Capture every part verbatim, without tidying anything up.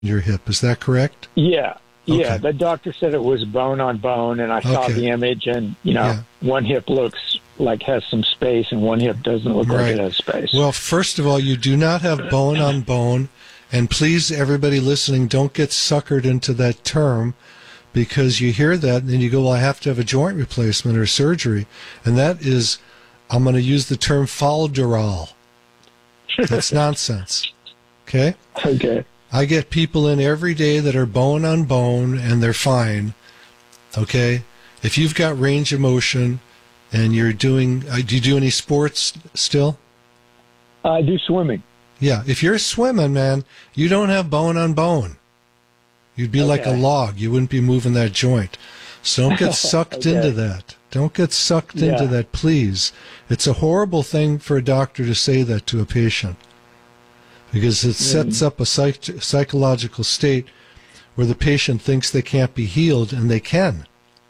your hip. Is that correct? Yeah. Yeah, okay. the doctor said it was bone on bone, and I saw okay. the image, and, you know, yeah. one hip looks like has some space, and one hip doesn't look right. like it has space. Well, first of all, you do not have bone on bone, and please, everybody listening, don't get suckered into that term, because you hear that, and then you go, well, I have to have a joint replacement or surgery, and that is, I'm going to use the term falderal. That's nonsense. Okay? Okay. I get people in every day that are bone on bone, and they're fine. Okay? If you've got range of motion, and you're doing, uh, do you do any sports still? I do swimming. Yeah, if you're swimming, man, you don't have bone on bone. You'd be okay. like a log. You wouldn't be moving that joint. So don't get sucked okay. into that. Don't get sucked yeah. into that, please. It's a horrible thing for a doctor to say that to a patient, because it sets mm. up a psych- psychological state where the patient thinks they can't be healed, and they can.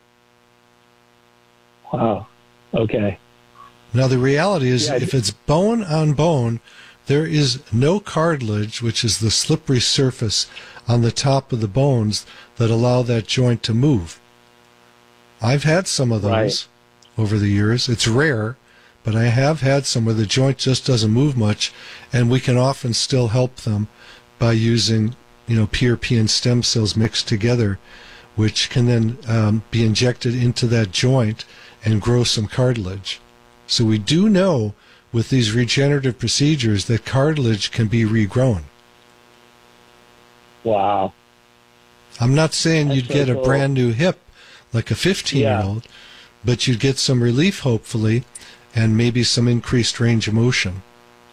Wow. Okay. Now, the reality is, yeah, if it's bone on bone, there is no cartilage, which is the slippery surface on the top of the bones that allow that joint to move. I've had some of those right. over the years. It's rare, but I have had some where the joint just doesn't move much, and we can often still help them by using, you know, P R P and stem cells mixed together, which can then um, be injected into that joint and grow some cartilage. So we do know with these regenerative procedures that cartilage can be regrown. Wow. I'm not saying That's you'd so get cool. a brand new hip like a fifteen-year-old, yeah. but you'd get some relief, hopefully, and maybe some increased range of motion.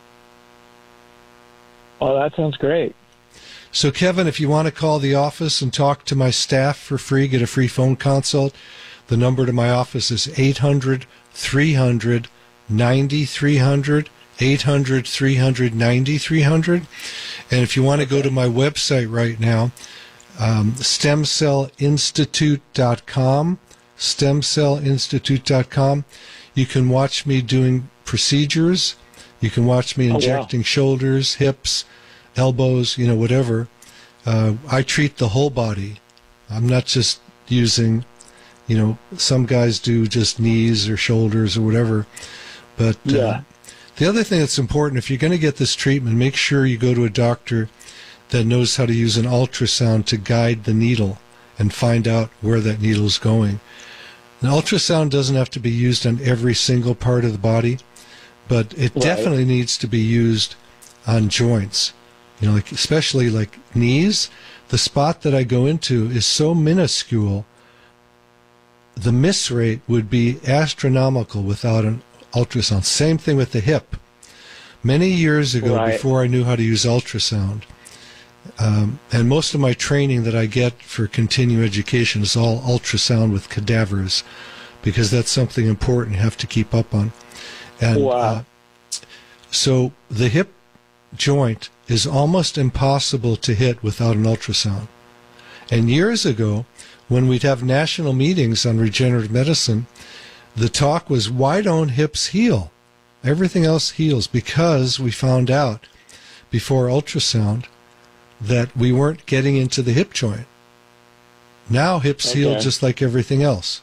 Oh, that sounds great. So, Kevin, if you want to call the office and talk to my staff for free, get a free phone consult, the number to my office is eight hundred, three hundred, ninety-three hundred, eight hundred, three hundred, ninety-three hundred. And if you want to go to my website right now, um, stem cell institute dot com, stem cell institute dot com, you can watch me doing procedures. You can watch me injecting oh, wow. shoulders, hips, elbows, you know, whatever. Uh, I treat the whole body. I'm not just using, you know, some guys do just knees or shoulders or whatever. But yeah. uh, the other thing that's important, if you're going to get this treatment, make sure you go to a doctor that knows how to use an ultrasound to guide the needle and find out where that needle is going. An ultrasound doesn't have to be used on every single part of the body, but it right. definitely needs to be used on joints. You know, like especially like knees. The spot that I go into is so minuscule, the miss rate would be astronomical without an ultrasound. Same thing with the hip. Many years ago, right. before I knew how to use ultrasound, um, and most of my training that I get for continuing education is all ultrasound with cadavers, because that's something important you have to keep up on. And wow. uh, so the hip joint is almost impossible to hit without an ultrasound. And years ago, when we'd have national meetings on regenerative medicine, the talk was, why don't hips heal? Everything else heals, because we found out before ultrasound that we weren't getting into the hip joint. Now hips okay. heal just like everything else.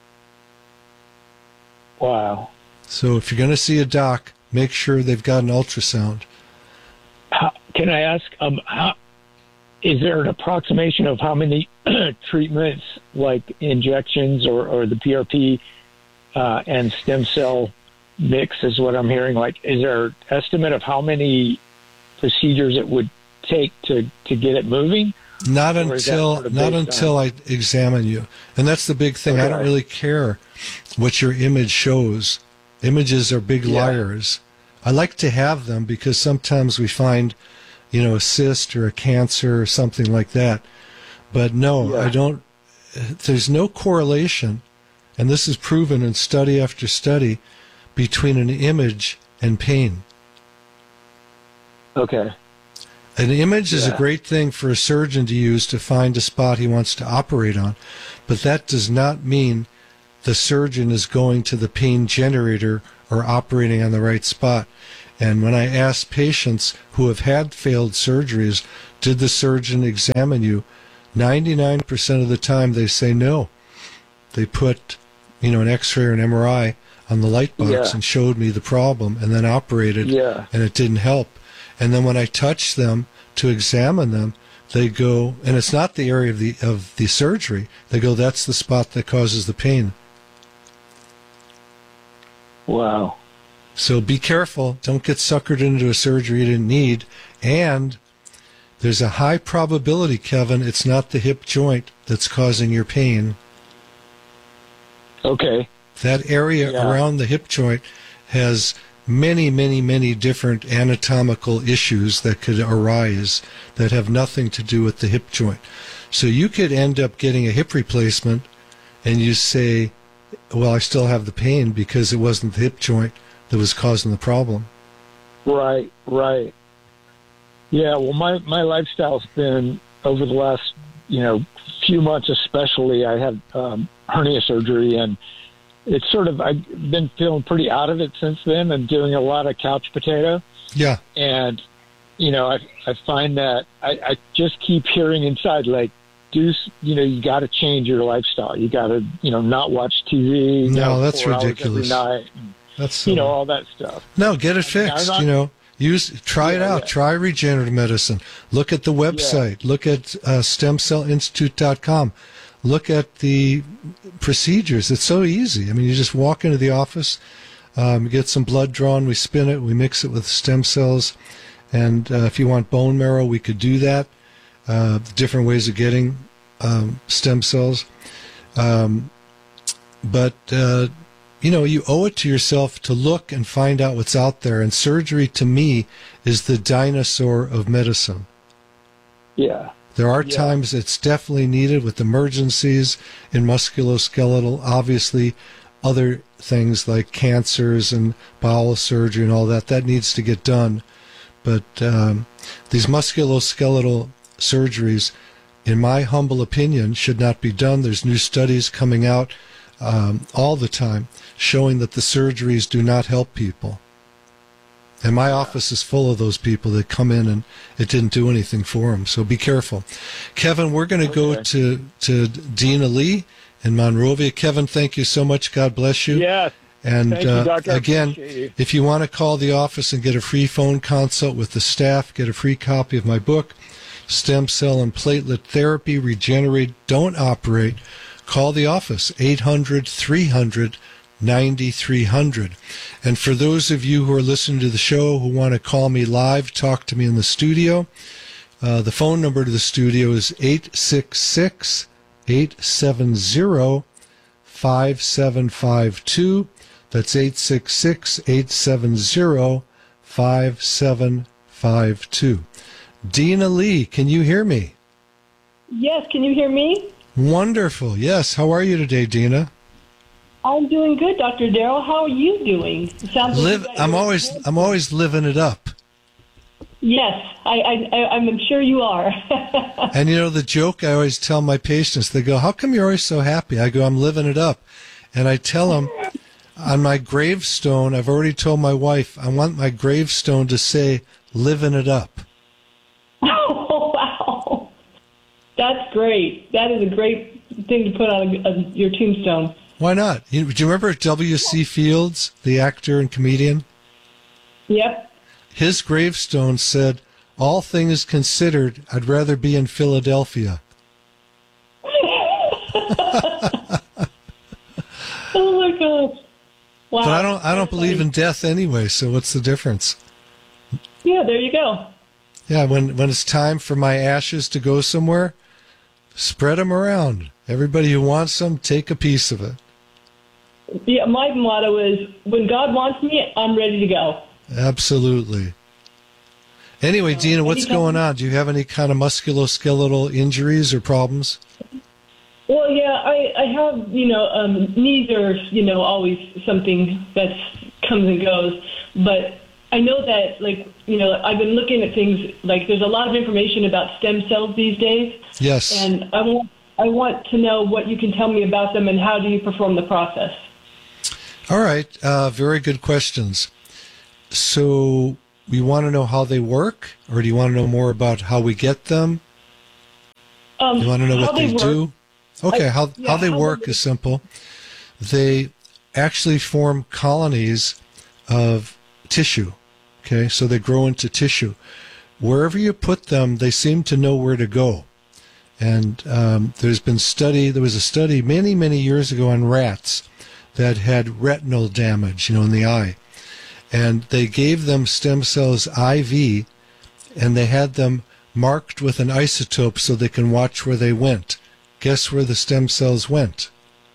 Wow. So if you're going to see a doc, make sure they've got an ultrasound. How, can I ask, um, how, is there an approximation of how many treatments, like injections or, or the P R P uh, and stem cell mix is what I'm hearing? Like, is there an estimate of how many procedures it would take to, to get it moving? Not until sort of not until on? I examine you. And that's the big thing. Okay. I don't really care what your image shows. Images are big yeah. liars. I like to have them because sometimes we find, you know, a cyst or a cancer or something like that. But no, yeah. I don't. There's no correlation, and this is proven in study after study, between an image and pain. Okay. An image yeah. is a great thing for a surgeon to use to find a spot he wants to operate on, but that does not mean the surgeon is going to the pain generator or operating on the right spot. And when I ask patients who have had failed surgeries Did the surgeon examine you? ninety-nine percent of the time they say no. They put, you know, an X-ray or an M R I on the light box Yeah. and showed me the problem and then operated, Yeah. and it didn't help. And then when I touch them to examine them, they go, and it's not the area of the of the surgery. They go, that's the spot that causes the pain. Wow. So be careful. Don't get suckered into a surgery you didn't need. And there's a high probability, Kevin, it's not the hip joint that's causing your pain. Okay. That area Yeah. around the hip joint has many, many, many different anatomical issues that could arise that have nothing to do with the hip joint. So you could end up getting a hip replacement and you say, well, I still have the pain because it wasn't the hip joint that was causing the problem. Right, right. Yeah, well, my, my lifestyle's been, over the last, you know, few months especially, I had um, hernia surgery, and it's sort of, I've been feeling pretty out of it since then and doing a lot of couch potato. Yeah. And, you know, I, I find that I, I just keep hearing inside, like, do, s- you know, you got to change your lifestyle. You got to, you know, not watch T V. you No, know, that's four hours ridiculous. Every night, and, That's you know, silly. all that stuff. No, get it I'm fixed. not- You know, use try it Yeah, out. yeah. Try regenerative medicine. Look at the website. Look at uh, stem cell institute dot com. Look at the procedures. It's so easy. I mean, you just walk into the office, um, get some blood drawn, we spin it, we mix it with stem cells, and uh, if you want bone marrow, we could do that. Uh, different ways of getting um, stem cells, um, but. Uh, You know, you owe it to yourself to look and find out what's out there. And surgery, to me, is the dinosaur of medicine. Yeah. There are Yeah. times it's definitely needed with emergencies in musculoskeletal, obviously other things like cancers and bowel surgery and all that, that needs to get done. But um, these musculoskeletal surgeries, in my humble opinion, should not be done. There's new studies coming out um, all the time showing that the surgeries do not help people. And my office is full of those people that come in and it didn't do anything for them. So be careful. Kevin, we're going to go Okay. to, to Dina Lee in Monrovia. Kevin, thank you so much. God bless you. Yeah. And Thank you, uh, Doctor. I again, appreciate you. if you want to call the office and get a free phone consult with the staff, get a free copy of my book, Stem Cell and Platelet Therapy, Regenerate, Don't Operate, call the office, eight hundred, three hundred, ninety-three hundred. And for those of you who are listening to the show who want to call me live, talk to me in the studio, uh, the phone number to the studio is eight six six, eight seven zero, five seven five two. That's eight six six, eight seven zero, five seven five two. Dina Lee, can you hear me? Yes, can you hear me? Wonderful. Yes. How are you today, Dina? I'm doing good, Doctor Darrell. How are you doing? It sounds like Live. you got I'm your- always. I'm always living it up. Yes, I, I, I, I'm sure you are. And you know the joke I always tell my patients. They go, "How come you're always so happy?" I go, "I'm living it up," and I tell them on my gravestone. I've already told my wife I want my gravestone to say "Living it up." Oh, wow. That's great. That is a great thing to put on a, a, your tombstone. Why not? You, do you remember W C Fields, the actor and comedian? Yep. His gravestone said, "All things considered, I'd rather be in Philadelphia." Oh, my God. Wow. But I don't. I don't believe in death anyway. So what's the difference? Yeah, there you go. Yeah, when when it's time for my ashes to go somewhere, spread them around. Everybody who wants them, take a piece of it. Yeah, my motto is, when God wants me, I'm ready to go. Absolutely. Anyway, Dina, what's anytime- going on? Do you have any kind of musculoskeletal injuries or problems? Well, yeah, I, I have, you know, um, knees are, you know, always something that comes and goes. But I know that, like, you know, I've been looking at things, like there's a lot of information about stem cells these days. Yes. And I want, I want to know what you can tell me about them and how do you perform the process. All right. Uh, very good questions. So you want to know how they work, or do you want to know more about how we get them? Um, you want to know what they, they do? Okay, I, how, yeah, how they how work they... is simple. They actually form colonies of tissue. Okay, so they grow into tissue. Wherever you put them, they seem to know where to go. And um, there's been study, there was a study many, many years ago on rats that had retinal damage, you know, in the eye. And they gave them stem cells I V, and they had them marked with an isotope so they can watch where they went. Guess where the stem cells went?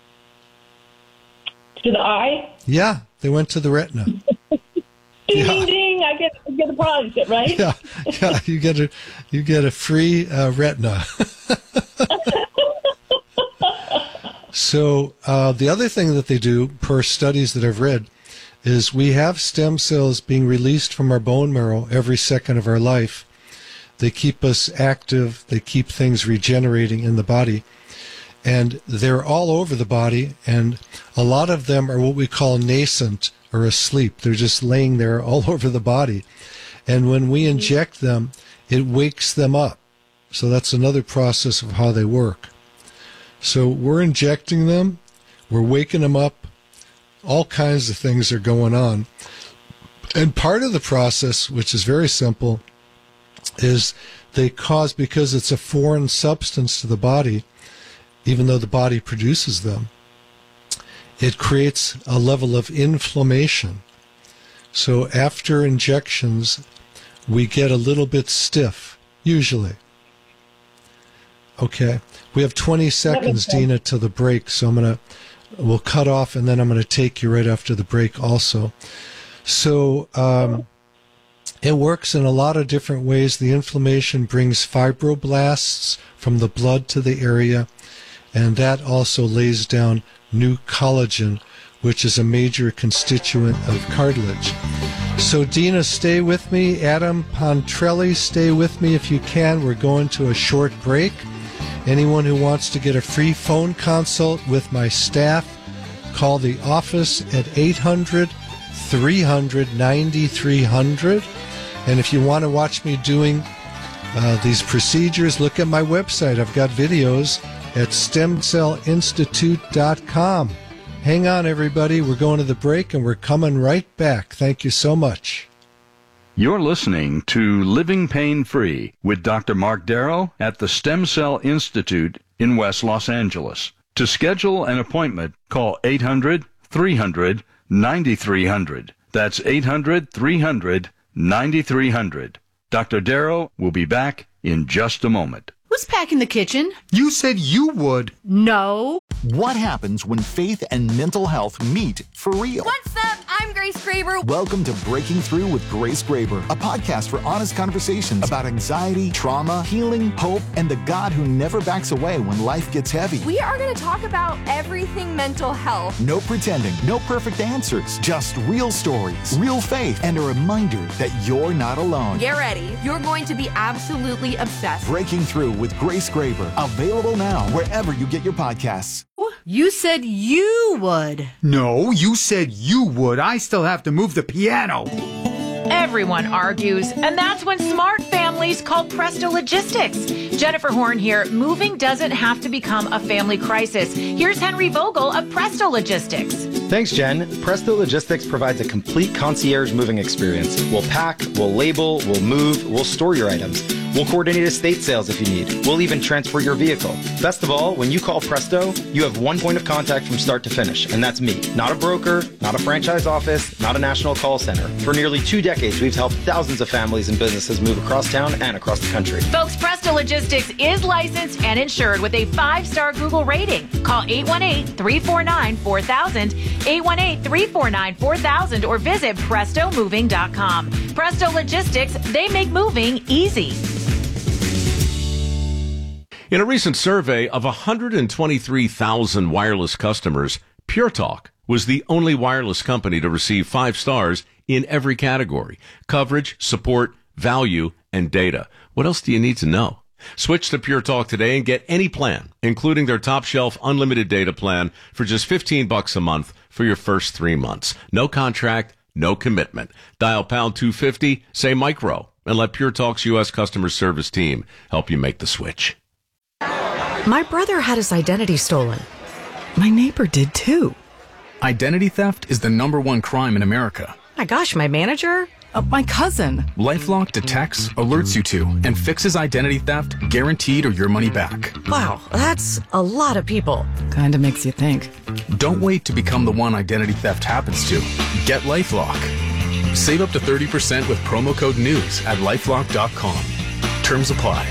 To the eye? Yeah, they went to the retina. Ding, yeah. ding, ding! I get, I get a prize, right? Yeah, yeah. You get a, you get a free uh, retina. So uh, the other thing that they do, per studies that I've read, is we have stem cells being released from our bone marrow every second of our life. They keep us active. They keep things regenerating in the body. And they're all over the body, and a lot of them are what we call nascent or asleep. They're just laying there all over the body. And when we inject them, it wakes them up. So that's another process of how they work. So we're injecting them, we're waking them up, all kinds of things are going on. And part of the process, which is very simple, is they cause, because it's a foreign substance to the body, even though the body produces them, it creates a level of inflammation. So after injections, we get a little bit stiff, usually. Okay, we have twenty seconds, Dina, to the break, so I'm going to, we'll cut off, and then I'm going to take you right after the break also. So um, it works in a lot of different ways. The inflammation brings fibroblasts from the blood to the area, and that also lays down new collagen, which is a major constituent of cartilage. So Dina, stay with me. Adam Pontrelli, stay with me if you can. We're going to a short break. Anyone who wants to get a free phone consult with my staff, call the office at eight hundred, three hundred, ninety-three hundred. And if you want to watch me doing uh, these procedures, look at my website. I've got videos at stem cell institute dot com. Hang on, everybody. We're going to the break, and we're coming right back. Thank you so much. You're listening to Living Pain Free with Doctor Mark Darrow at the Stem Cell Institute in West Los Angeles. To schedule an appointment, call eight hundred, three hundred, ninety-three hundred. That's eight hundred, three hundred, ninety-three hundred. Doctor Darrow will be back in just a moment. Who's packing the kitchen? You said you would. No. What happens when faith and mental health meet for real? What's up? I'm Grace Graber. Welcome to Breaking Through with Grace Graber, a podcast for honest conversations about anxiety, trauma, healing, hope, and the God who never backs away when life gets heavy. We are going to talk about everything mental health. No pretending, no perfect answers, just real stories, real faith, and a reminder that you're not alone. Get ready. You're going to be absolutely obsessed. Breaking Through with Grace Graber, available now wherever you get your podcasts. You said you would. No, you said you would. I still have to move the piano. Everyone argues, and that's when smart families call Presto Logistics. Jennifer Horn here. Moving doesn't have to become a family crisis. Here's Henry Vogel of Presto Logistics. Thanks, Jen. Presto Logistics provides a complete concierge moving experience. We'll pack, we'll label, we'll move, we'll store your items. We'll coordinate estate sales if you need. We'll even transport your vehicle. Best of all, when you call Presto, you have one point of contact from start to finish, and that's me. Not a broker, not a franchise office, not a national call center. For nearly two decades, we've helped thousands of families and businesses move across town and across the country. Folks, Presto Logistics is licensed and insured with a five-star Google rating. Call eight one eight, three four nine, four thousand, eight one eight, three four nine, four thousand, or visit presto moving dot com. Presto Logistics, they make moving easy. In a recent survey of one hundred twenty-three thousand wireless customers, Pure Talk was the only wireless company to receive five stars in every category: coverage, support, value, and data. What else do you need to know? Switch to Pure Talk today and get any plan, including their top shelf unlimited data plan, for just fifteen bucks a month for your first three months. No contract, no commitment. Dial pound two fifty, say micro, and let Pure Talk's U S customer service team help you make the switch. My brother had his identity stolen. My neighbor did too. Identity theft is the number one crime in America. My gosh, my manager? Uh, my cousin. LifeLock detects, alerts you to, and fixes identity theft, guaranteed or your money back. Wow, that's a lot of people. Kinda makes you think. Don't wait to become the one identity theft happens to. Get LifeLock. Save up to thirty percent with promo code NEWS at lifelock dot com. Terms apply.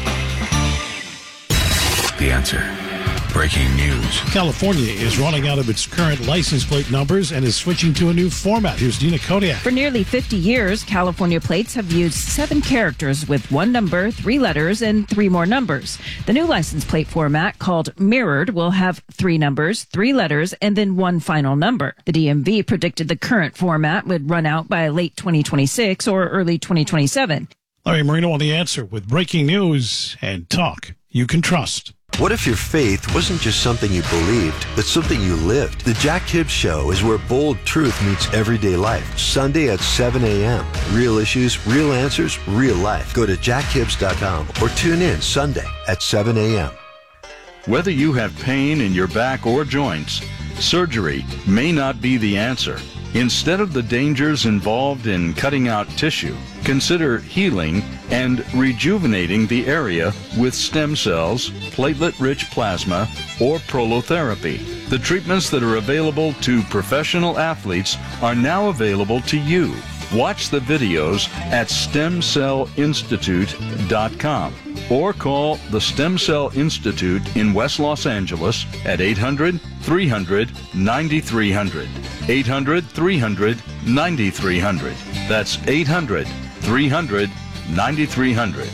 The Answer. Breaking news. California is running out of its current license plate numbers and is switching to a new format. Here's Dina Kodiak. For nearly fifty years, California plates have used seven characters with one number, three letters, and three more numbers. The new license plate format, called Mirrored, will have three numbers, three letters, and then one final number. The D M V predicted the current format would run out by late twenty twenty-six or early twenty twenty-seven. Larry Marino on The Answer with breaking news and talk you can trust. What if your faith wasn't just something you believed, but something you lived? The Jack Hibbs Show is where bold truth meets everyday life. Sunday at seven a.m. Real issues, real answers, real life. Go to jack hibbs dot com or tune in Sunday at seven a.m. Whether you have pain in your back or joints, surgery may not be the answer. Instead of the dangers involved in cutting out tissue, consider healing and rejuvenating the area with stem cells, platelet-rich plasma, or prolotherapy. The treatments that are available to professional athletes are now available to you. Watch the videos at stem cell institute dot com or call the Stem Cell Institute in West Los Angeles at eight hundred, three hundred, ninety-three hundred. eight hundred, three hundred, ninety-three hundred. That's eight hundred, three hundred, ninety-three hundred.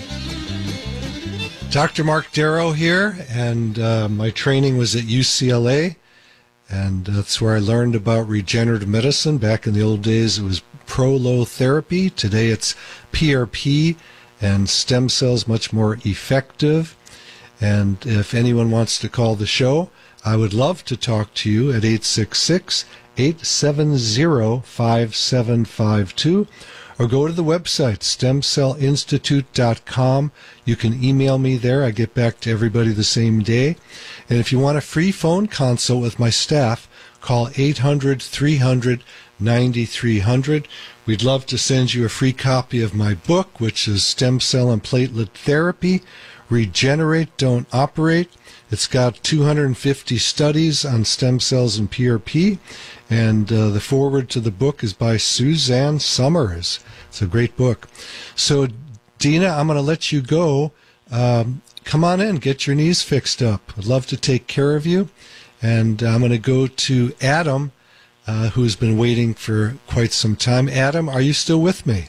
Doctor Mark Darrow here, and uh, my training was at U C L A, and that's where I learned about regenerative medicine. Back in the old days, it was prolotherapy. Today, it's P R P, and stem cells much more effective. And if anyone wants to call the show, I would love to talk to you at eight six six, eight seven zero, five seven five two. Or go to the website, stem cell institute dot com. You can email me there. I get back to everybody the same day. And if you want a free phone consult with my staff, call eight hundred, three hundred, ninety-three hundred. We'd love to send you a free copy of my book, which is Stem Cell and Platelet Therapy, Regenerate, Don't Operate. It's got two hundred fifty studies on stem cells and P R P, and uh, the foreword to the book is by Suzanne Summers. It's a great book. So, Dina, I'm going to let you go. Um, come on in, get your knees fixed up. I'd love to take care of you. And I'm going to go to Adam, uh, who's been waiting for quite some time. Adam, are you still with me?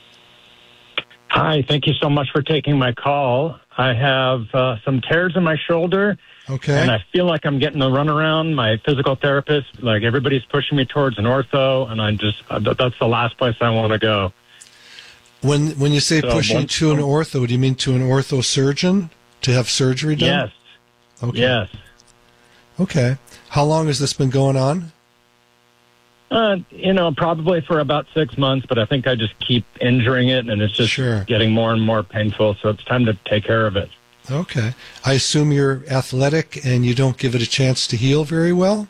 Hi, thank you so much for taking my call. I have uh, some tears in my shoulder. Okay. And I feel like I'm getting the runaround. My physical therapist, like everybody's pushing me towards an ortho, and I just, uh, that's the last place I want to go. When when you say So, pushing once- to an ortho, do you mean to an ortho surgeon to have surgery done? Yes. Okay. Yes. Okay. How long has this been going on? Uh, you know, probably for about six months, but I think I just keep injuring it, and it's just Sure. getting more and more painful, so it's time to take care of it. Okay. I assume you're athletic and you don't give it a chance to heal very well?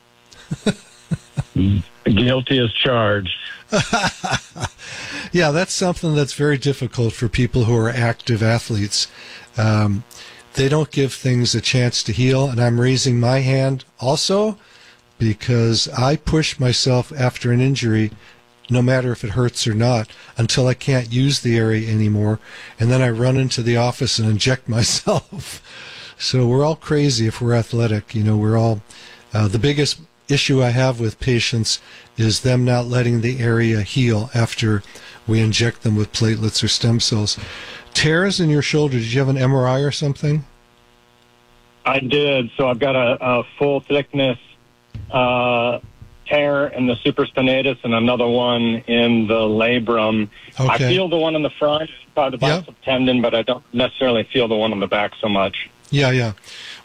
Guilty as charged. Yeah, that's something that's very difficult for people who are active athletes. Um, they don't give things a chance to heal, and I'm raising my hand also because I push myself after an injury, no matter if it hurts or not, until I can't use the area anymore, and then I run into the office and inject myself. So we're all crazy if we're athletic. You know, we're all... Uh, the biggest issue I have with patients is them not letting the area heal after we inject them with platelets or stem cells. Tears in your shoulder, did you have an M R I or something? I did. So I've got a, a full thickness uh, tear in the supraspinatus and another one in the labrum. Okay. I feel the one in the front by the bicep tendon, but I don't necessarily feel the one on the back so much. Yeah, yeah.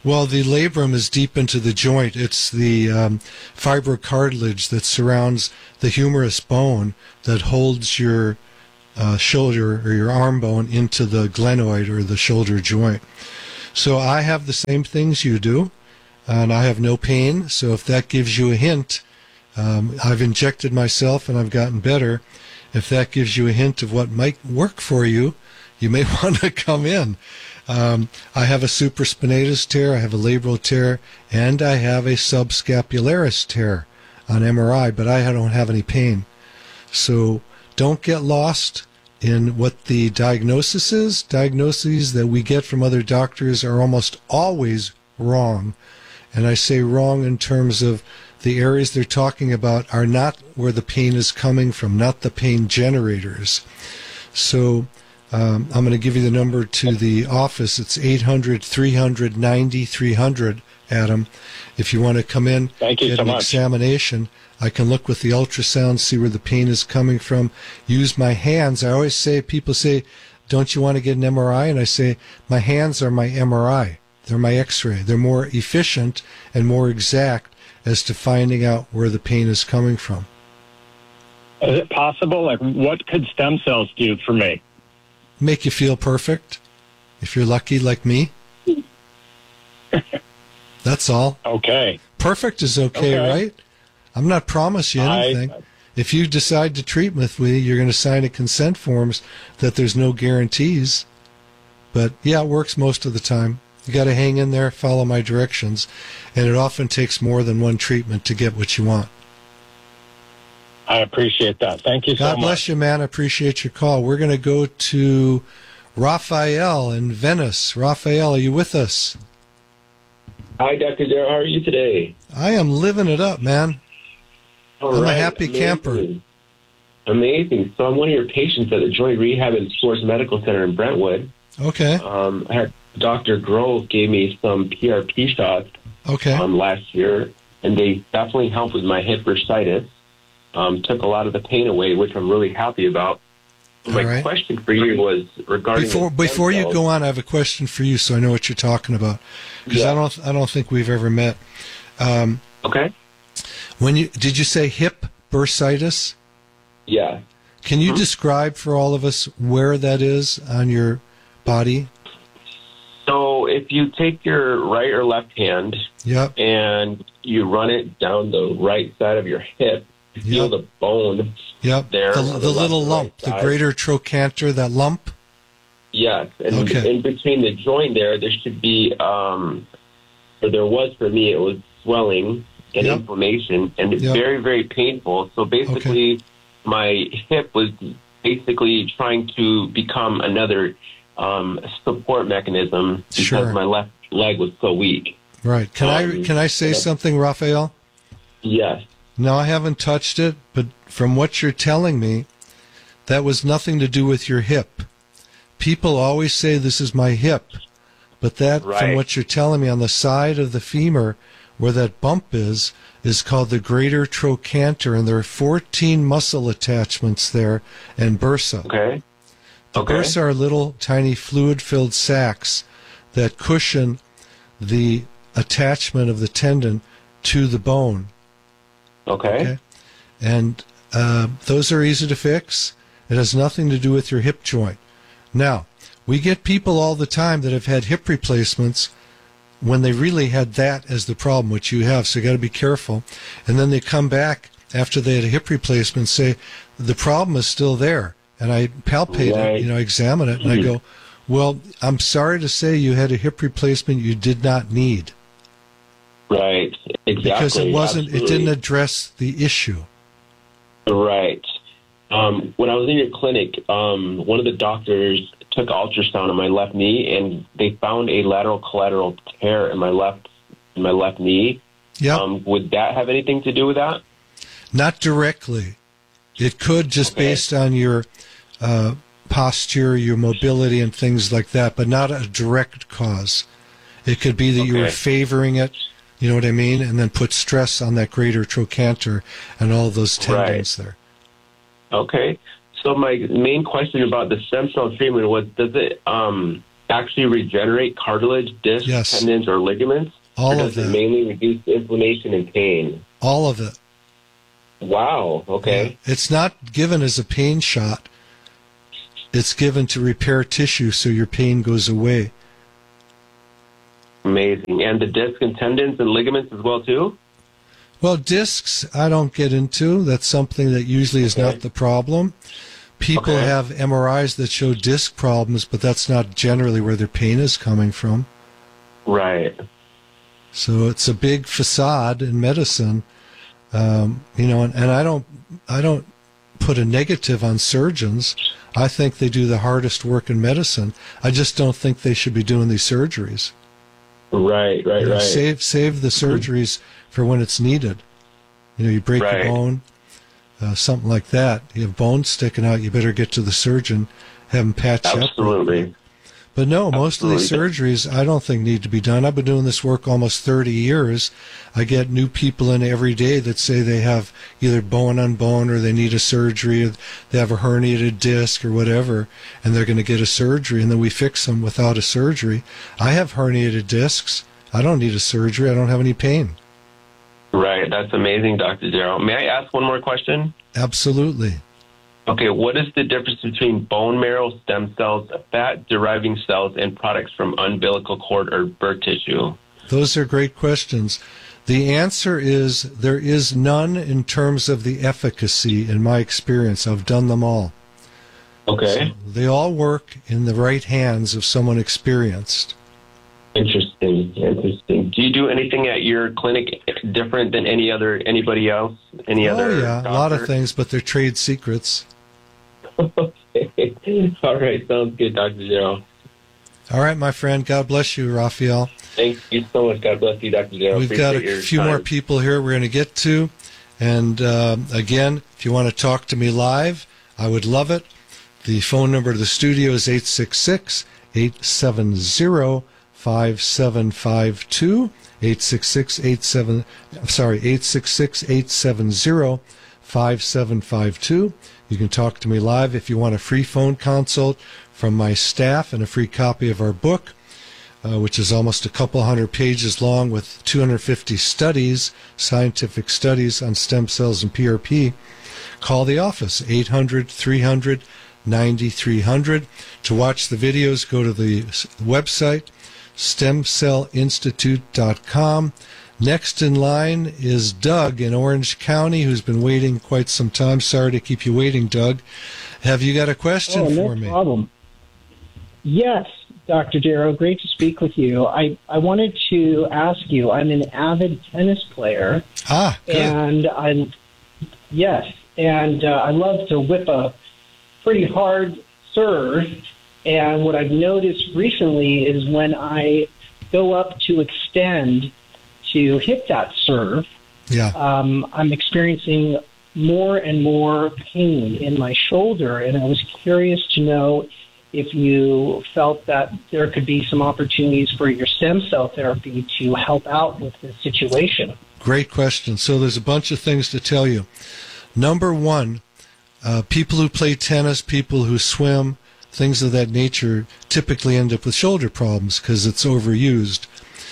Well, the labrum is deep into the joint. It's the um, fibrocartilage that surrounds the humerus bone that holds your uh, shoulder or your arm bone into the glenoid or the shoulder joint. So I have the same things you do, and I have no pain. So if that gives you a hint, um, I've injected myself and I've gotten better. If that gives you a hint of what might work for you, you may want to come in. Um, I have a supraspinatus tear, I have a labral tear, and I have a subscapularis tear on M R I, but I don't have any pain. So don't get lost in what the diagnosis is. Diagnoses that we get from other doctors are almost always wrong. And I say wrong in terms of the areas they're talking about are not where the pain is coming from, not the pain generators. So Um, I'm going to give you the number to the office. It's eight hundred, three hundred, ninety-three hundred, Adam. If you want to come in, Thank you get so an much. examination, I can look with the ultrasound, see where the pain is coming from, use my hands. I always say, people say, don't you want to get an M R I? And I say, my hands are my M R I. They're my X-ray. They're more efficient and more exact as to finding out where the pain is coming from. Is it possible? Like, what could stem cells do for me? Make you feel perfect, if you're lucky like me. That's all. Okay. Perfect is okay, Okay. right? I'm not promising you anything. I- if you decide to treat with me, you're going to sign a consent forms that there's no guarantees. But yeah, it works most of the time. You got to hang in there, follow my directions, and it often takes more than one treatment to get what you want. I appreciate that. Thank you so God much. bless you, man. I appreciate your call. We're going to go to Raphael in Venice. Raphael, are you with us? Hi, Doctor Darrell. How are you today? I am living it up, man. All I'm right. a happy Amazing. camper. Amazing. So I'm one of your patients at the Joint Rehab and Sports Medical Center in Brentwood. Okay. Um, I had Doctor Grove gave me some P R P shots Okay. um, last year, and they definitely helped with my hip bursitis. Um, took a lot of the pain away, which I'm really happy about. My All right. question for you was regarding Before the stem before you cells. go on, I have a question for you, so I know what you're talking about, because I don't I don't think we've ever met. Um, okay. When you did you say hip bursitis? Yeah. Can you describe for all of us where that is on your body? So if you take your right or left hand Yep. and you run it down the right side of your hip, you feel Yep. the bone Yep. there. The, on the left little and lump, right the side. greater trochanter, that lump. Yes, and Okay. in between the joint there, there should be, um, or there was for me, it was swelling and Yep. inflammation, and it's Yep. very, very painful. So basically, my hip was basically trying to become another um, support mechanism because Sure. my left leg was so weak. Right. Can I Um, can I say yeah. something, Raphael? Yes. No, I haven't touched it, but from what you're telling me, that was nothing to do with your hip. People always say this is my hip, but that, from Right. what you're telling me, on the side of the femur where that bump is, is called the greater trochanter, and there are fourteen muscle attachments there and bursa. Okay. The Okay. bursa are little tiny fluid-filled sacs that cushion the attachment of the tendon to the bone. Okay. Okay. And uh, those are easy to fix. It has nothing to do with your hip joint. Now, we get people all the time that have had hip replacements when they really had that as the problem, which you have, so you got to be careful. And then they come back after they had a hip replacement and say, the problem is still there. And I palpate Right. it, you know, examine it, and I go, well, I'm sorry to say you had a hip replacement you did not need. Right. Exactly. Because it wasn't, it Absolutely. didn't address the issue. Right. Um, when I was in your clinic, um, one of the doctors took ultrasound on my left knee, and they found a lateral collateral tear in my left in my left knee. Yeah. Um, would that have anything to do with that? Not directly. It could, just Okay. based on your uh, posture, your mobility, and things like that, but not a direct cause. It could be that you were Okay. favoring it, you know what I mean, and then put stress on that greater trochanter and all those tendons there. Okay. So my main question about the stem cell treatment was, does it um, actually regenerate cartilage, discs, Yes. tendons, or ligaments? All or of does it that. mainly reduce inflammation and pain? All of it. Wow. Okay. It's not given as a pain shot. It's given to repair tissue so your pain goes away. Amazing. And the discs and tendons and ligaments as well, too? Well, discs, I don't get into. That's something that usually is not the problem. People Okay. have M R Is that show disc problems, but that's not generally where their pain is coming from. Right. So it's a big facade in medicine, um, you know. And, and I don't, I don't put a negative on surgeons. I think they do the hardest work in medicine. I just don't think they should be doing these surgeries. Right, right, You know, right. Save save the surgeries for when it's needed. You know, you break Right. a bone, uh, something like that. You have bones sticking out. You better get to the surgeon, have him patch you up. Absolutely. But no, most of these Absolutely. surgeries I don't think need to be done. I've been doing this work almost thirty years. I get new people in every day that say they have either bone on bone or they need a surgery, or they have a herniated disc or whatever, and they're going to get a surgery, and then we fix them without a surgery. I have herniated discs. I don't need a surgery. I don't have any pain. Right. That's amazing, Doctor Darrow. May I ask one more question? Absolutely. Okay, what is the difference between bone marrow stem cells, fat-deriving cells, and products from umbilical cord or birth tissue? Those are great questions. The answer is there is none in terms of the efficacy in my experience. I've done them all. Okay. So they all work in the right hands of someone experienced. Interesting. Interesting. Do you do anything at your clinic different than any other anybody else? Any Oh, other? yeah, a lot of doctor? things, but they're trade secrets. Okay. All right. Sounds good, Doctor Darrow. All right, my friend. God bless you, Raphael. Thank you so much. God bless you, Doctor Darrow. We've got Appreciate a your few time. more people here we're going to get to. And um, again, if you want to talk to me live, I would love it. The phone number to the studio is eight six six, eight seven zero, five seven five two. eight six six, eight seven I'm sorry, eight six six, eight seven zero, five seven five two. You can talk to me live if you want a free phone consult from my staff and a free copy of our book, uh, which is almost a couple hundred pages long with two hundred fifty studies, scientific studies on stem cells and P R P. Call the office, eight hundred, three hundred, ninety-three hundred. To watch the videos, go to the website, stem cell institute dot com. Next in line is Doug in Orange County, who's been waiting quite some time. Sorry to keep you waiting, Doug. Have you got a question oh, for no me? problem. Yes, Doctor Darrow, great to speak with you. I, I wanted to ask you, I'm an avid tennis player. Ah, good. And I'm, yes, and uh, I love to whip a pretty hard serve. And what I've noticed recently is when I go up to extend to hit that serve, yeah. um, I'm experiencing more and more pain in my shoulder. And I was curious to know if you felt that there could be some opportunities for your stem cell therapy to help out with this situation. Great question. So there's a bunch of things to tell you. Number one, uh, people who play tennis, people who swim, things of that nature typically end up with shoulder problems because it's overused.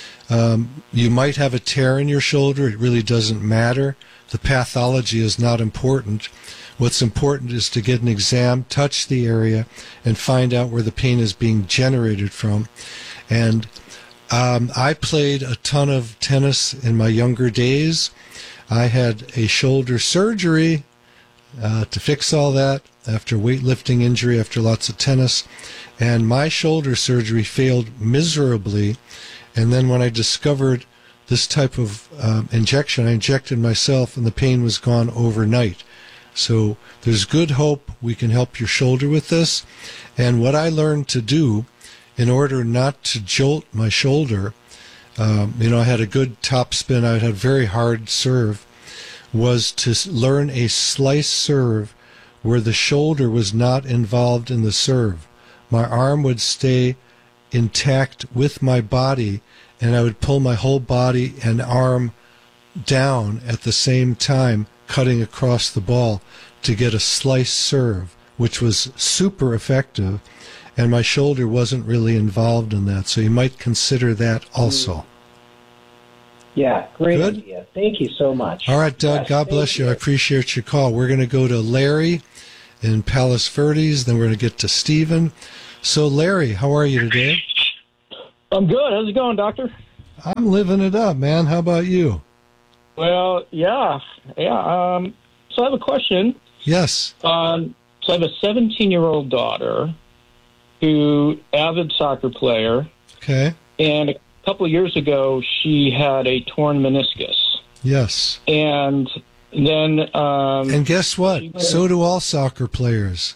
Um, you might have a tear in your shoulder. It really doesn't matter. The pathology is not important. What's important is to get an exam, touch the area, and find out where the pain is being generated from. And um, I played a ton of tennis in my younger days. I had a shoulder surgery uh, to fix all that after weightlifting injury, after lots of tennis. And my shoulder surgery failed miserably. And then when I discovered this type of uh, injection, I injected myself, and the pain was gone overnight. So there's good hope we can help your shoulder with this. And what I learned to do in order not to jolt my shoulder, um, you know, I had a good top spin, I had a very hard serve, was to learn a slice serve where the shoulder was not involved in the serve. My arm would stay intact with my body, and I would pull my whole body and arm down at the same time, cutting across the ball to get a slice serve, which was super effective. and my shoulder wasn't really involved in that. So you might consider that also. Yeah, great Good. idea. Thank you so much. All right, Doug, Yes, God thank bless you. I appreciate your call. We're going to go to Larry in Palos Verdes, then we're going to get to Stephen. So, Larry, how are you today? I'm good. How's it going, Doctor? I'm living it up, man. How about you? Well, yeah, yeah. Um, so I have a question. Yes. Um, so I have a seventeen-year-old daughter who avid soccer player, Okay. and a couple of years ago she had a torn meniscus, Yes. and then um, And guess what? she went- So do all soccer players.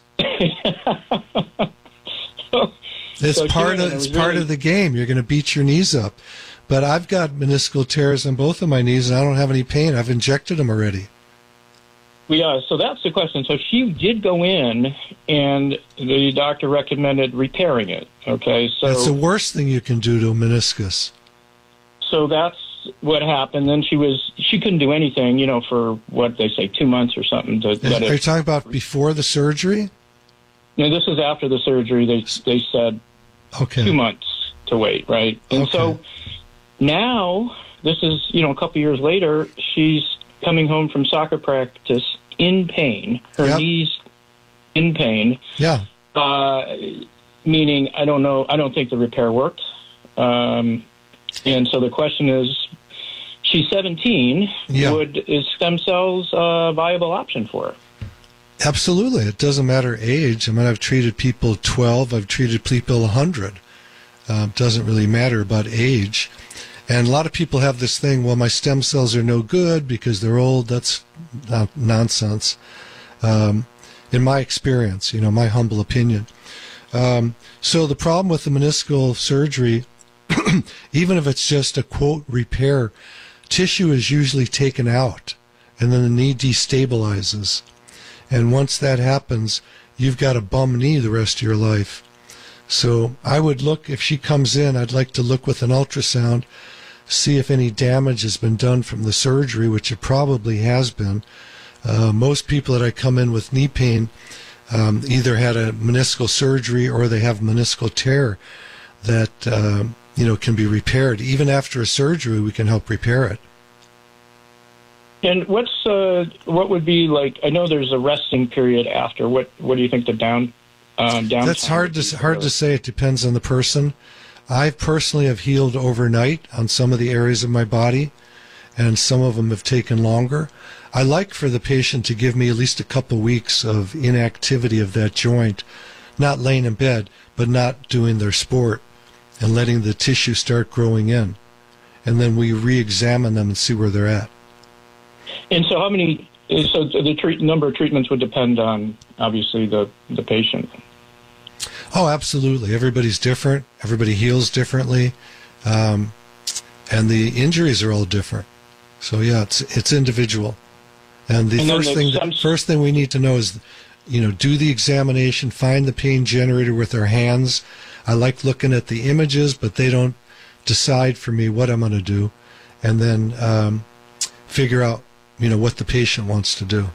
It's So she part went of and it it's was part really- of the game. You're going to beat your knees up. But I've got meniscal tears on both of my knees, and I don't have any pain. I've injected them already. Yeah, so that's the question. So she did go in, and the doctor recommended repairing it. Okay, so That's the worst thing you can do to a meniscus. so that's what happened. Then she was she couldn't do anything, you know, for what they say two months or something to let Are you it. talking about before the surgery? No, this is after the surgery. They they said Okay. two months to wait, right? And so now this is you know a couple years later. She's coming home from soccer practice in pain. Her Yep. knees in pain. Yeah. Uh, meaning, I don't know. I don't think the repair worked. Um, and so the question is, she's seventeen. Yeah. Would is stem cells a viable option for her? Absolutely. It doesn't matter age. I mean, I've treated people twelve. I've treated people one hundred. Uh, doesn't really matter about age. And a lot of people have this thing, well, my stem cells are no good because they're old. That's not nonsense. Um, in my experience, you know, my humble opinion. Um, so the problem with the meniscal surgery, even if it's just a, quote, repair, tissue is usually taken out, and then the knee destabilizes. And once that happens, you've got a bum knee the rest of your life. So I would look, if she comes in, I'd like to look with an ultrasound, see if any damage has been done from the surgery, which it probably has been. Uh, most people that I come in with knee pain um, either had a meniscal surgery or they have meniscal tear that uh, you know can be repaired. Even after a surgery, we can help repair it. And what's uh, what would be like? I know there's a resting period after. What what do you think the down um, down? That's hard to hard to say. It depends on the person. I personally have healed overnight on some of the areas of my body, and some of them have taken longer. I like for the patient to give me at least a couple weeks of inactivity of that joint, not laying in bed, but not doing their sport, and letting the tissue start growing in. And then we re-examine them and see where they're at. And so, how many? So the treat, number of treatments would depend on obviously the the patient. Oh, absolutely. Everybody's different. Everybody heals differently, um, and the injuries are all different. So yeah, it's it's individual. And the And then first the thing stem- first thing we need to know is, you know, do the examination, find the pain generator with our hands. I like looking at the images, but they don't decide for me what I'm going to do, and then um, figure out, you know, what the patient wants to do.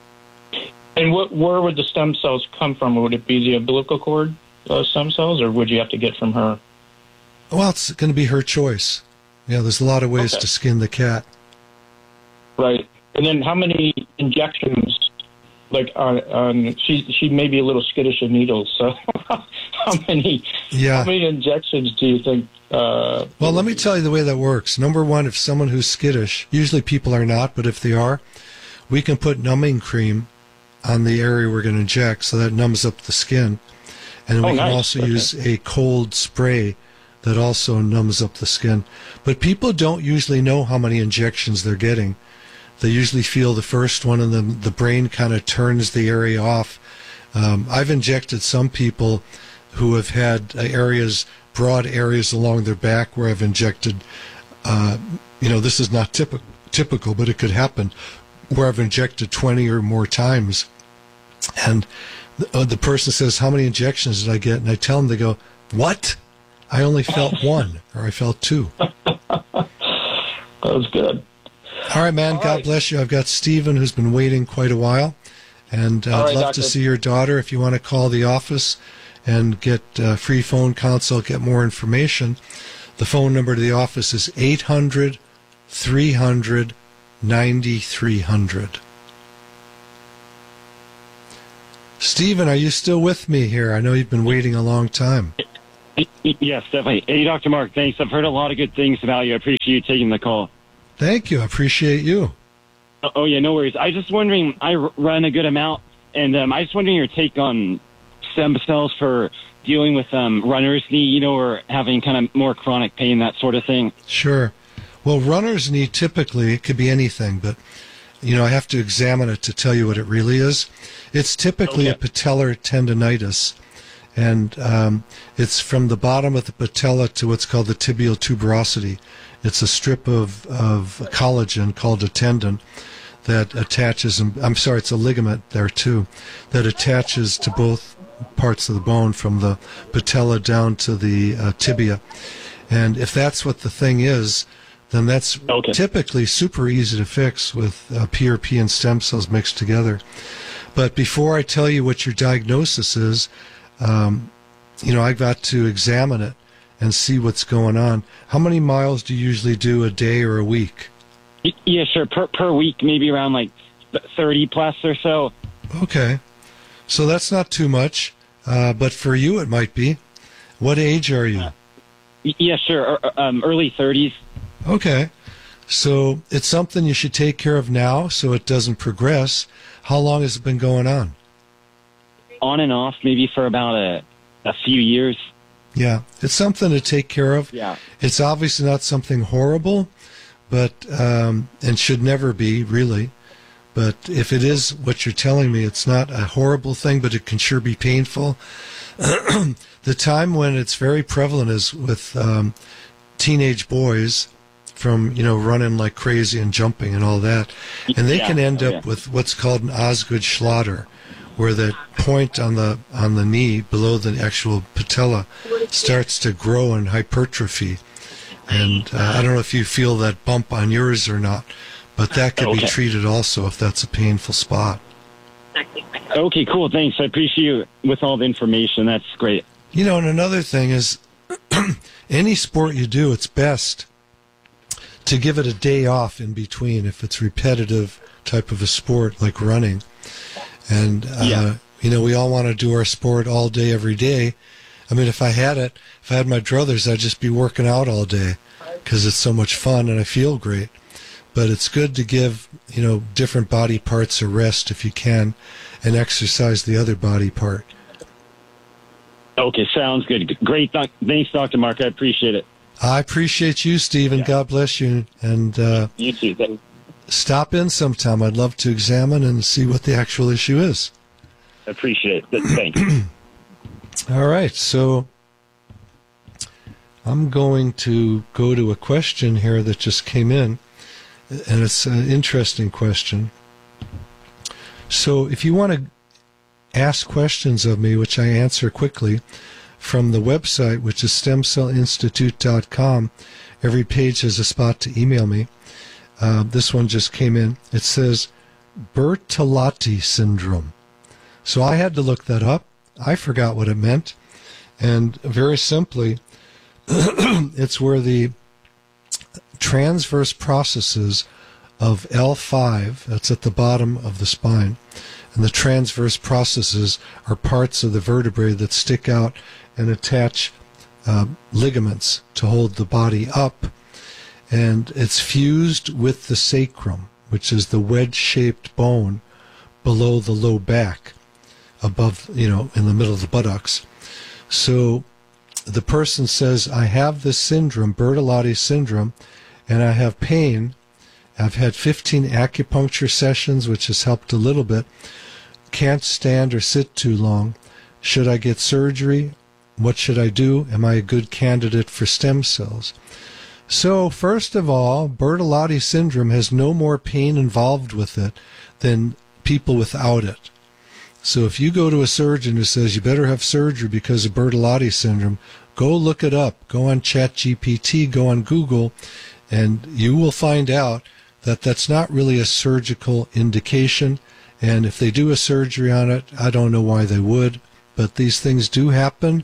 And what, where would the stem cells come from? Would it be the umbilical cord uh, stem cells, or would you have to get from her? Well, it's going to be her choice. Yeah, there's a lot of ways Okay. to skin the cat. Right. And then how many injections? Like, on, on she she may be a little skittish of needles. So, how many? Yeah. How many injections do you think? Uh, Well, let me tell you the way that works. Number one, if someone who's skittish, usually people are not, but if they are, we can put numbing cream on the area we're going to inject, so that numbs up the skin. And we Oh, can nice. also Okay. use a cold spray that also numbs up the skin. But people don't usually know how many injections they're getting. They usually feel the first one, and then the brain kind of turns the area off. Um, I've injected some people who have had uh, areas, broad areas along their back where I've injected, uh, you know, this is not typical, typical, but it could happen, where I've injected twenty or more times. And the, uh, the person says, how many injections did I get? And I tell them, they go, what? I only felt one, or I felt two. That was good. All right, man. God bless you. I've got Stephen, who's been waiting quite a while. And uh, All I'd right, love doctor. to see your daughter. If you want to call the office and get a free phone consult, get more information, the phone number to the office is eight hundred, three hundred, ninety-three hundred. Stephen, are you still with me here? I know you've been waiting a long time. Yes, definitely. Hey, Doctor Mark, thanks. I've heard a lot of good things about you. I appreciate you taking the call. Thank you. I appreciate you. Oh, oh yeah, no worries. I was just wondering, I r- run a good amount, and um, I was wondering your take on stem cells for dealing with um, runner's knee, you know, or having kind of more chronic pain, that sort of thing. Sure. Well, runner's knee typically, it could be anything, but, you know, I have to examine it to tell you what it really is. It's typically okay. a patellar tendonitis, and um, it's from the bottom of the patella to what's called the tibial tuberosity. It's a strip of, of collagen called a tendon that attaches, I'm sorry, it's a ligament there too, that attaches to both parts of the bone from the patella down to the uh, tibia. And if that's what the thing is, then that's okay. typically super easy to fix with uh, P R P and stem cells mixed together. But before I tell you what your diagnosis is, um, you know, I've got to examine it and see what's going on. How many miles do you usually do a day or a week? Yeah, sure. Per per week, maybe around like thirty plus or so. Okay. So that's not too much, uh, but for you it might be. What age are you? Uh, yeah, sure. Um, early thirties. Okay. So it's something you should take care of now so it doesn't progress. How long has it been going on? On and off, maybe for about a, a few years. Yeah, it's something to take care of. Yeah. It's obviously not something horrible, but um, and should never be, really. But if it is what you're telling me, it's not a horrible thing, but it can sure be painful. The time when it's very prevalent is with um, teenage boys from, you know, running like crazy and jumping and all that. And they yeah, can end okay. up with what's called an Osgood-Schlatter, where the point on the on the knee below the actual patella starts to grow and hypertrophy. And uh, I don't know if you feel that bump on yours or not, but that could okay. be treated also if that's a painful spot. Okay, cool. Thanks. I appreciate you with all the information. That's great. You know, and another thing is, any sport you do, it's best to give it a day off in between if it's repetitive type of a sport like running. And, uh, yeah. you know, we all want to do our sport all day, every day. I mean, if I had it, if I had my druthers, I'd just be working out all day because it's so much fun and I feel great. But it's good to give, you know, different body parts a rest if you can and exercise the other body part. Okay, sounds good. Great. Thanks, Doctor Mark. I appreciate it. I appreciate you, Stephen. Yeah. God bless you. And uh, you too. Thanks. Stop in sometime. I'd love to examine and see what the actual issue is. I appreciate it. Thanks. All right, so I'm going to go to a question here that just came in, and it's an interesting question. So if you want to ask questions of me, which I answer quickly, from the website, which is stem cell institute dot com, every page has a spot to email me. Uh, this one just came in. It says Bertolotti syndrome. So I had to look that up. I forgot what it meant. And very simply, it's where the transverse processes of L five, that's at the bottom of the spine, and the transverse processes are parts of the vertebrae that stick out and attach uh, ligaments to hold the body up. And it's fused with the sacrum, which is the wedge-shaped bone below the low back, above, you know, in the middle of the buttocks. So the person says, I have this syndrome, Bertolotti syndrome, and I have pain. I've had fifteen acupuncture sessions, which has helped a little bit. Can't stand or sit too long. Should I get surgery? What should I do? Am I a good candidate for stem cells? So, first of all, Bertolotti syndrome has no more pain involved with it than people without it. So if you go to a surgeon who says you better have surgery because of Bertolotti syndrome, go look it up. Go on ChatGPT, go on Google, and you will find out that that's not really a surgical indication. And if they do a surgery on it, I don't know why they would. but these things do happen.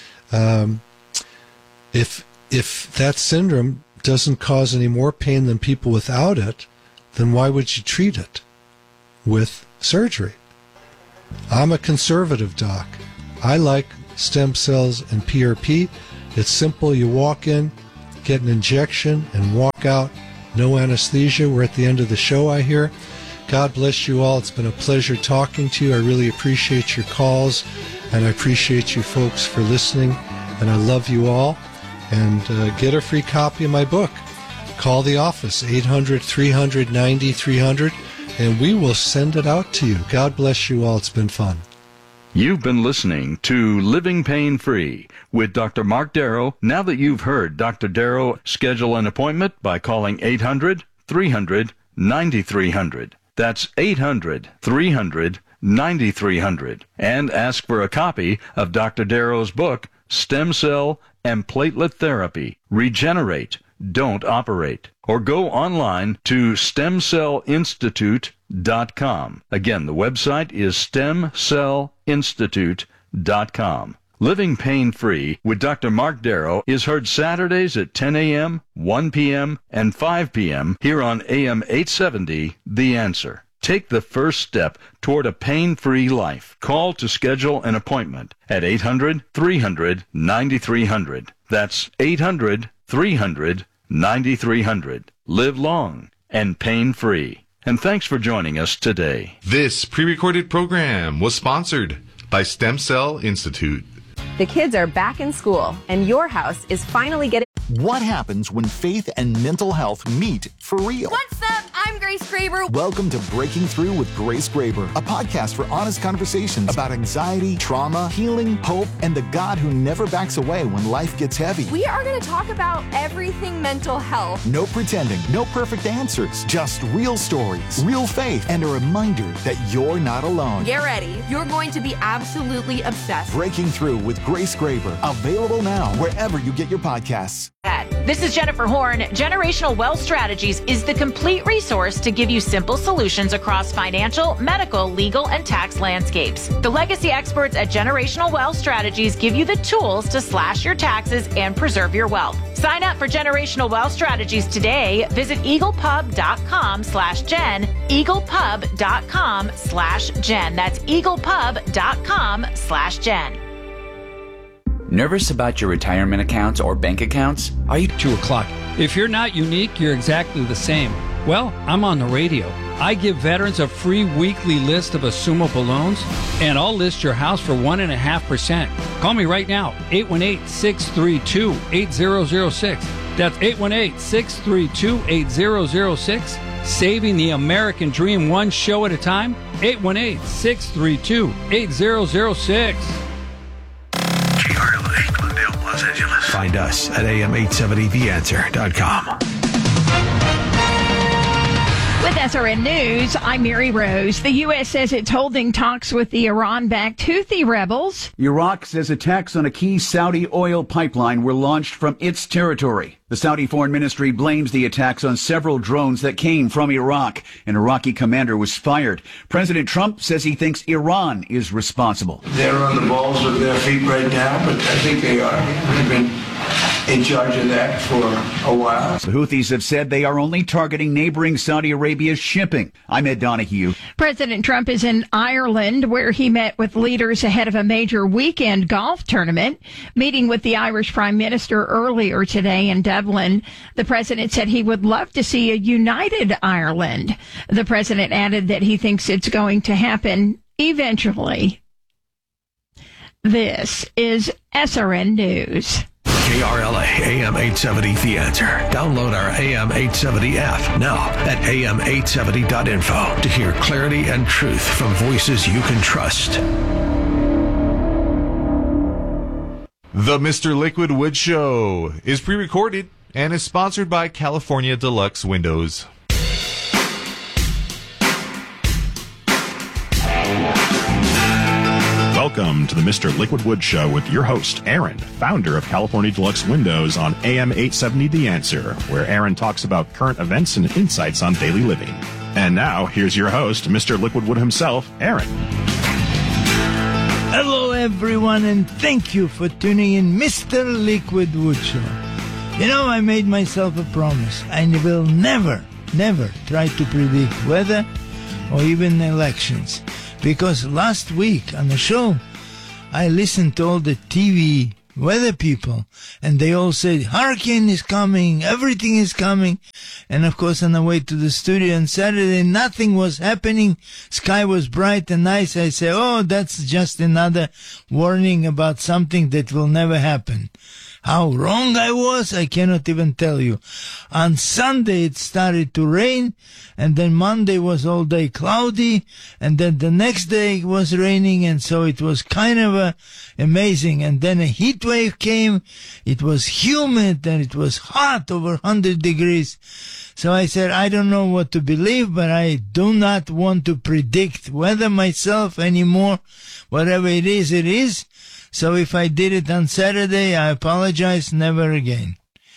Um, if if that syndrome doesn't cause any more pain than people without it, then why would you treat it with surgery? I'm a conservative doc. I like stem cells and P R P. It's simple. You walk in, get an injection, and walk out. No anesthesia. We're at the end of the show, I hear. God bless you all. It's been a pleasure talking to you. I really appreciate your calls, and I appreciate you folks for listening, and I love you all. And uh, get a free copy of my book. Call the office, eight hundred, three hundred, ninety, three hundred, and we will send it out to you. God bless you all. It's been fun. You've been listening to Living Pain Free with Doctor Mark Darrow. Now that you've heard Doctor Darrow, schedule an appointment by calling eight hundred, three hundred, ninety-three hundred. That's eight hundred, three hundred, ninety-three hundred. And ask for a copy of Doctor Darrow's book, Stem Cell and Platelet Therapy. Regenerate, don't operate. Or go online to stem cell institute dot com. Again, the website is stem cell institute dot com. Living Pain Free with Doctor Mark Darrow is heard Saturdays at ten a.m., one p.m., and five p.m. here on A M eight seventy, The Answer. Take the first step toward a pain-free life. Call to schedule an appointment at eight hundred, three hundred, ninety-three hundred. That's eight hundred, three hundred, ninety-three hundred. Live long and pain-free. And thanks for joining us today. This pre-recorded program was sponsored by Stem Cell Institute. The kids are back in school, and your house is finally getting... What happens when faith and mental health meet for real? What's up? I'm Grace Graber. Welcome to Breaking Through with Grace Graber, a podcast for honest conversations about anxiety, trauma, healing, hope, and the God who never backs away when life gets heavy. We are going to talk about everything mental health. No pretending, no perfect answers, just real stories, real faith, and a reminder that you're not alone. Get ready. You're going to be absolutely obsessed. Breaking Through with Grace Graber, available now wherever you get your podcasts. This is Jennifer Horn. Generational Wealth Strategies is the complete resource to give you simple solutions across financial, medical, legal, and tax landscapes. The legacy experts at Generational Wealth Strategies give you the tools to slash your taxes and preserve your wealth. Sign up for Generational Wealth Strategies today. Visit eaglepub.com slash Jen, eaglepub.com slash Jen. That's eaglepub.com slash Jen. Nervous about your retirement accounts or bank accounts? Are you two o'clock? If you're not unique, you're exactly the same. Well, I'm on the radio. I give veterans a free weekly list of assumable loans, and I'll list your house for one and a half percent. Call me right now, eight one eight, six three two, eight zero zero six. That's eight one eight, six three two, eight zero zero six. Saving the American Dream one show at a time, eight one eight, six three two, eight zero zero six. K R L A, Glendale, Los Angeles. Find us at A M eight seventy the answer dot com. With S R N News, I'm Mary Rose. The U S says it's holding talks with the Iran-backed Houthi rebels. Iraq says attacks on a key Saudi oil pipeline were launched from its territory. The Saudi Foreign Ministry blames the attacks on several drones that came from Iraq. An Iraqi commander was fired. President Trump says he thinks Iran is responsible. They're on the balls of their feet right now, but I think they are. They've been in charge of that for a while. The Houthis have said they are only targeting neighboring Saudi Arabia's shipping. I'm Ed Donahue. President Trump is in Ireland, where he met with leaders ahead of a major weekend golf tournament. Meeting with the Irish Prime Minister earlier today in Dublin, the president said he would love to see a united Ireland. The president added that he thinks it's going to happen eventually. This is S R N News. K R L A, A M eight seventy The Answer. Download our A M eight seventy app now at A M eight seventy dot info to hear clarity and truth from voices you can trust. The Mister Liquid Wood Show is pre-recorded and is sponsored by California Deluxe Windows. Welcome to the Mister Liquid Wood Show with your host, Aaron, founder of California Deluxe Windows on A M eight seventy The Answer, where Aaron talks about current events and insights on daily living. And now, here's your host, Mister Liquid Wood himself, Aaron. Hello, everyone, and thank you for tuning in Mister Liquid Wood Show. You know, I made myself a promise. I will never, never try to predict weather or even elections. Because last week on the show, I listened to all the T V weather people, and they all said, hurricane is coming, everything is coming. And of course, on the way to the studio on Saturday, nothing was happening. Sky was bright and nice. I said, oh, that's just another warning about something that will never happen. How wrong I was, I cannot even tell you. On Sunday, it started to rain, and then Monday was all day cloudy, and then the next day it was raining, and so it was kind of uh, amazing. And then a heat wave came, it was humid, and it was hot, over one hundred degrees. So I said, I don't know what to believe, but I do not want to predict weather myself anymore. Whatever it is, it is. So if I did it on Saturday, I apologize, never again.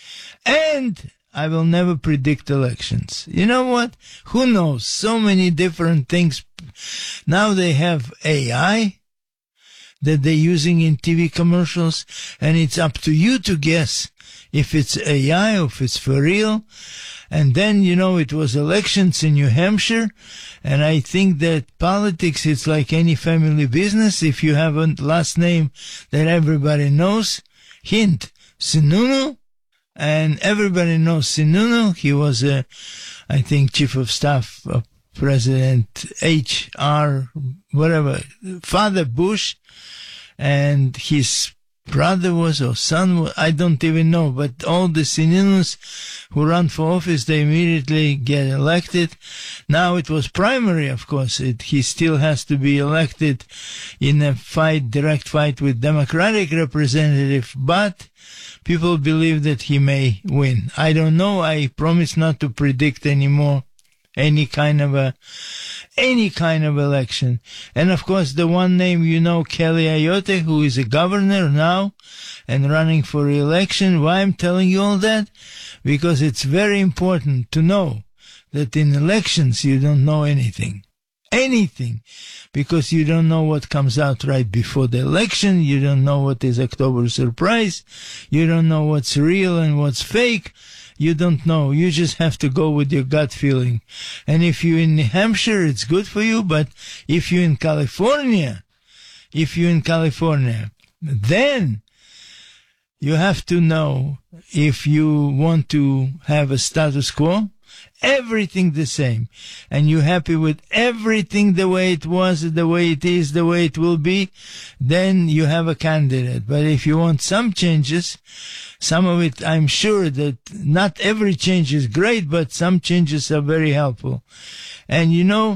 And I will never predict elections. You know what? Who knows? So many different things. Now they have A I that they're using in T V commercials, and it's up to you to guess if it's A I or if it's for real. And then, you know, it was elections in New Hampshire, and I think that politics, it's like any family business. If you have a last name that everybody knows, hint, Sununu, and everybody knows Sununu. He was, a, I think, chief of staff of President H R, whatever, Father Bush, and his brother was, or son was, I don't even know, but all the Sununus who run for office, they immediately get elected. Now it was primary, of course. It, he still has to be elected in a fight, direct fight with Democratic representative, but people believe that he may win. I don't know. I promise not to predict anymore any kind of a, any kind of election. And of course, the one name, you know, Kelly Ayotte, who is a governor now and running for re-election. Why I'm telling you all that? Because it's very important to know that in elections, you don't know anything. Anything. Because you don't know what comes out right before the election. You don't know what is October surprise. You don't know what's real and what's fake. You don't know. You just have to go with your gut feeling. And if you're in New Hampshire, it's good for you. But if you're in California, if you're in California, then you have to know if you want to have a status quo, everything the same, and you're happy with everything the way it was, the way it is, the way it will be, then you have a candidate. But if you want some changes, some of it, I'm sure that not every change is great, but some changes are very helpful. And you know,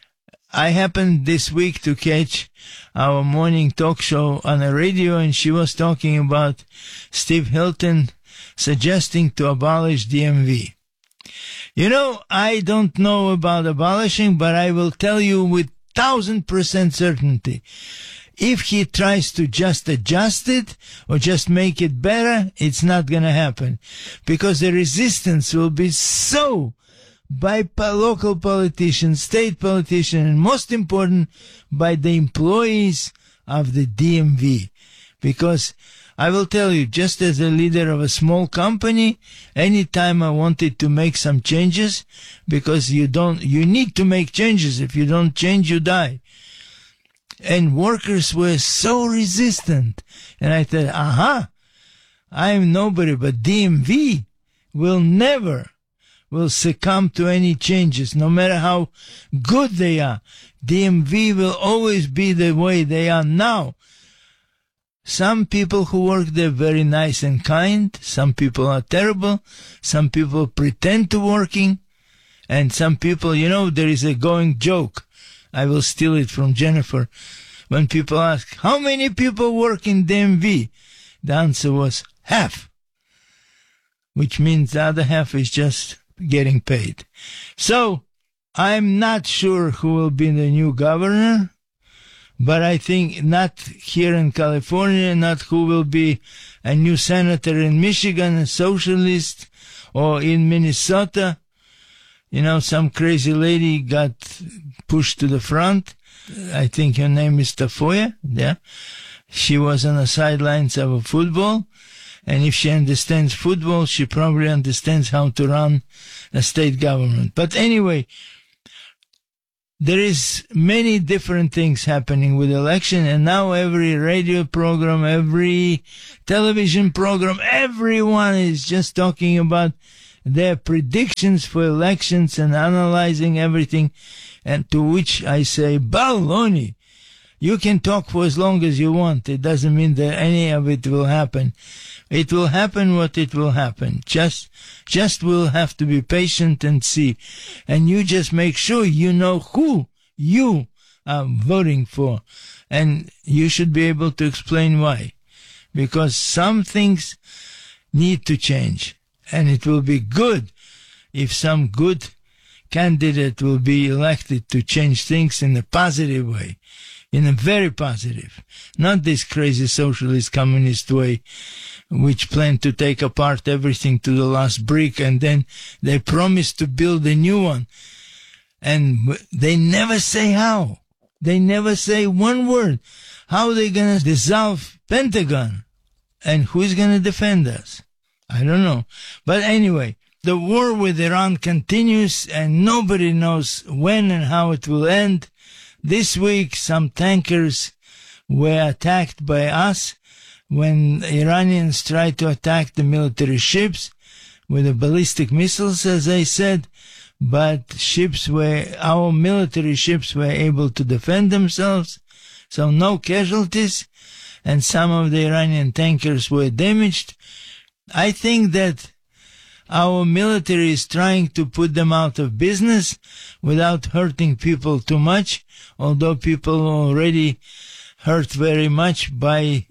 I happened this week to catch our morning talk show on the radio, and she was talking about Steve Hilton suggesting to abolish D M V. You know, I don't know about abolishing, but I will tell you with thousand percent certainty. If he tries to just adjust it or just make it better, it's not going to happen. Because the resistance will be so by local politicians, state politicians, and most important, by the employees of the D M V. Because I will tell you, just as a leader of a small company, anytime I wanted to make some changes, because you don't, you need to make changes. If you don't change, you die. And workers were so resistant. And I thought, aha, I am nobody, but D M V will never, will succumb to any changes, no matter how good they are. D M V will always be the way they are now. Some people who work there are very nice and kind. Some people are terrible. Some people pretend to working. And some people, you know, there is a going joke. I will steal it from Jennifer. When people ask, how many people work in D M V? The answer was half. Which means the other half is just getting paid. So, I'm not sure who will be the new governor. But I think not here in California, not who will be a new senator in Michigan, a socialist, or in Minnesota. You know, some crazy lady got pushed to the front. I think her name is Tafoya, yeah. she was on the sidelines of a football, and if she understands football, she probably understands how to run a state government. But anyway, there is many different things happening with election, and now every radio program, every television program, everyone is just talking about their predictions for elections and analyzing everything, and to which I say, baloney. You can talk for as long as you want. It doesn't mean that any of it will happen. It will happen what it will happen. Just, just we'll have to be patient and see. And you just make sure you know who you are voting for. And you should be able to explain why. Because some things need to change. And it will be good if some good candidate will be elected to change things in a positive way. In a very positive, not this crazy socialist communist way, which plan to take apart everything to the last brick, and then they promise to build a new one. And they never say how. They never say one word. How are they going to dissolve Pentagon? And who's going to defend us? I don't know. But anyway, the war with Iran continues, and nobody knows when and how it will end. This week, some tankers were attacked by us when Iranians tried to attack the military ships with the ballistic missiles, as I said, but ships were, our military ships were able to defend themselves, so no casualties, and some of the Iranian tankers were damaged. I think that our military is trying to put them out of business without hurting people too much, although people already hurt very much by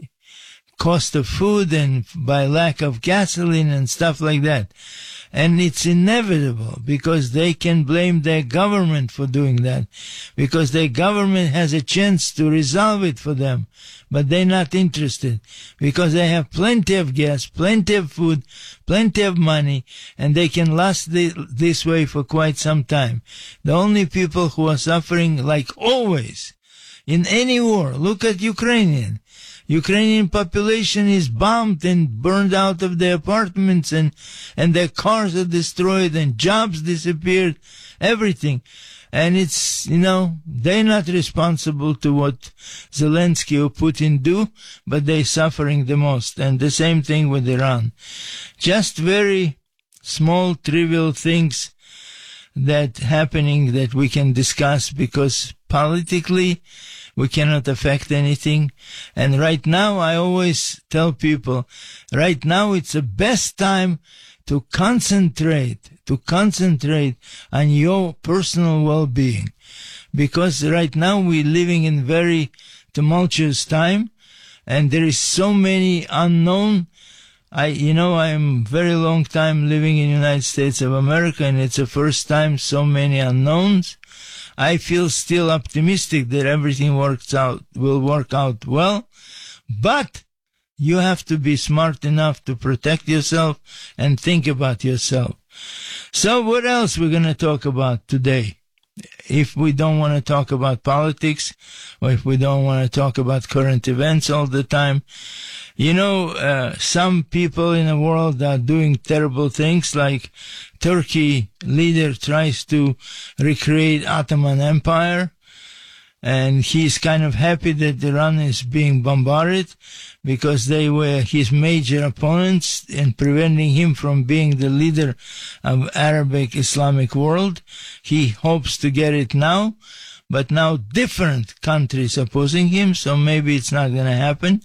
cost of food and by lack of gasoline and stuff like that. And it's inevitable because they can blame their government for doing that, because their government has a chance to resolve it for them, but they're not interested because they have plenty of gas, plenty of food, plenty of money, and they can last the, this way for quite some time. The only people who are suffering, like always, in any war, look at Ukrainian. Ukrainian population is bombed and burned out of their apartments, and, and their cars are destroyed, and jobs disappeared, everything. And it's, you know, they're not responsible to what Zelensky or Putin do, but they're suffering the most. And the same thing with Iran. Just very small, trivial things that happening that we can discuss because politically we cannot affect anything. And right now, I always tell people, right now it's the best time to concentrate, to concentrate on your personal well-being. Because right now we're living in very tumultuous time, and there is so many unknown. I, you know, I'm very long time living in the United States of America, and it's the first time so many unknowns. I feel still optimistic that everything works out, will work out well, but you have to be smart enough to protect yourself and think about yourself. So what else we're going to talk about today? If we don't want to talk about politics, or if we don't want to talk about current events all the time, you know, uh, some people in the world are doing terrible things, like Turkey leader tries to recreate Ottoman Empire, and he's kind of happy that Iran is being bombarded because they were his major opponents in preventing him from being the leader of Arabic Islamic world. He hopes to get it now, but now different countries opposing him, so maybe it's not going to happen.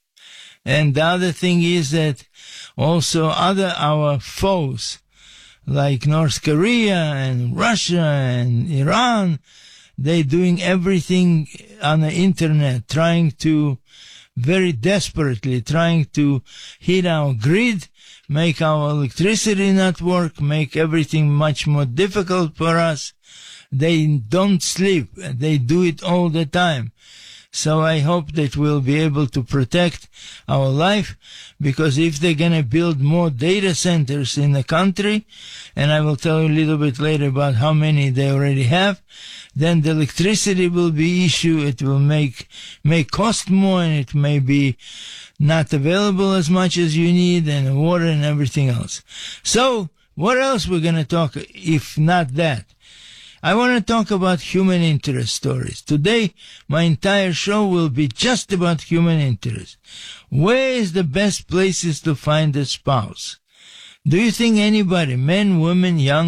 And the other thing is that also other our foes, like North Korea and Russia and Iran, they're doing everything on the internet, trying to, very desperately, trying to hit our grid, make our electricity not work, make everything much more difficult for us. They don't sleep. They do it all the time. So I hope that we'll be able to protect our life, because if they're going to build more data centers in the country, and I will tell you a little bit later about how many they already have, then the electricity will be issue. It will make may cost more, and it may be not available as much as you need, and water and everything else. So what else we're going to talk if not that? I want to talk about human interest stories. Today, my entire show will be just about human interest. Where is the best places to find a spouse? Do you think anybody, men, women, young,